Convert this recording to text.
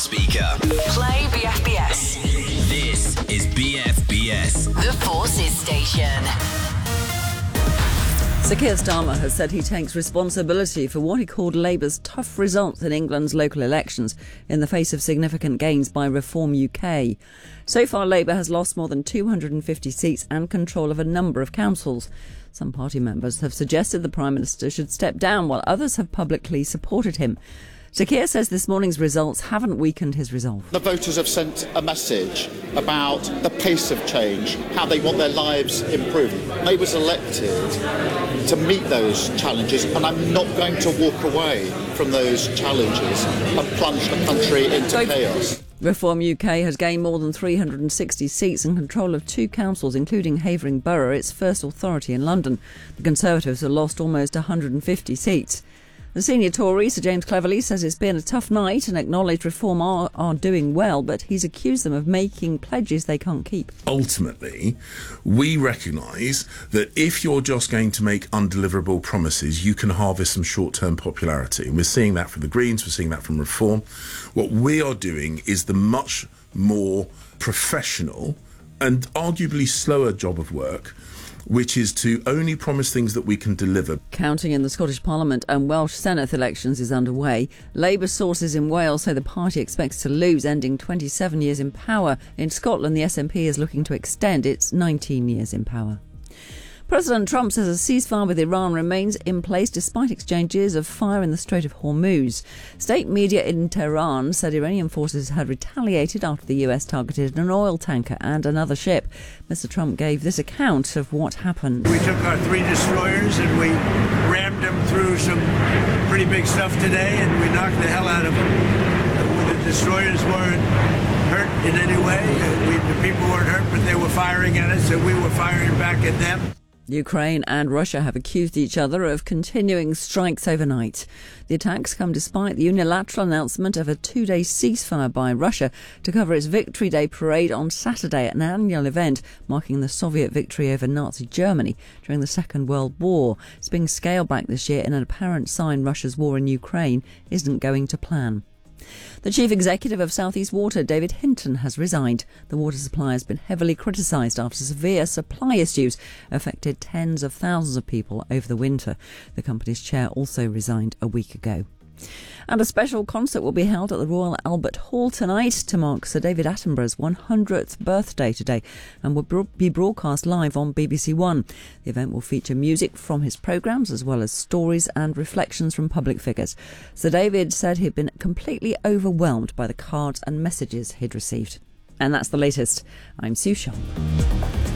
speaker. Play BFBS. This is BFBS. The Forces Station. Sir Keir Starmer has said he takes responsibility for what he called Labour's tough results in England's local elections in the face of significant gains by Reform UK. So far, Labour has lost more than 250 seats and control of a number of councils. Some party members have suggested the Prime Minister should step down, while others have publicly supported him. Sir Keir says this morning's results haven't weakened his resolve. The voters have sent a message about the pace of change, how they want their lives improved. Labour was elected to meet those challenges, and I'm not going to walk away from those challenges and plunge the country into chaos. Reform UK has gained more than 360 seats and control of 2 councils, including Havering Borough, its first authority in London. The Conservatives have lost almost 150 seats. The senior Tory, Sir James Cleverly, says it's been a tough night and acknowledged Reform are doing well, but he's accused them of making pledges they can't keep. Ultimately, we recognise that if you're just going to make undeliverable promises, you can harvest some short-term popularity. And we're seeing that from the Greens, we're seeing that from Reform. What we are doing is the much more professional and arguably slower job of work, which is to only promise things that we can deliver. Counting in the Scottish Parliament and Welsh Senedd elections is underway. Labour sources in Wales say the party expects to lose, ending 27 years in power. In Scotland, the SNP is looking to extend its 19 years in power. President Trump says a ceasefire with Iran remains in place despite exchanges of fire in the Strait of Hormuz. State media in Tehran said Iranian forces had retaliated after the US targeted an oil tanker and another ship. Mr. Trump gave this account of what happened. We took our 3 destroyers and we rammed them through some pretty big stuff today, and we knocked the hell out of them. The destroyers weren't hurt in any way. The people weren't hurt, but they were firing at us, and we were firing back at them. Ukraine and Russia have accused each other of continuing strikes overnight. The attacks come despite the unilateral announcement of a 2-day ceasefire by Russia to cover its Victory Day parade on Saturday, an annual event marking the Soviet victory over Nazi Germany during the Second World War. It's being scaled back this year in an apparent sign Russia's war in Ukraine isn't going to plan. The chief executive of South East Water, David Hinton, has resigned. The water supply has been heavily criticised after severe supply issues affected tens of thousands of people over the winter. The company's chair also resigned a week ago. And a special concert will be held at the Royal Albert Hall tonight to mark Sir David Attenborough's 100th birthday today and will be broadcast live on BBC One. The event will feature music from his programmes as well as stories and reflections from public figures. Sir David said he'd been completely overwhelmed by the cards and messages he'd received. And that's the latest. I'm Sue Shaw.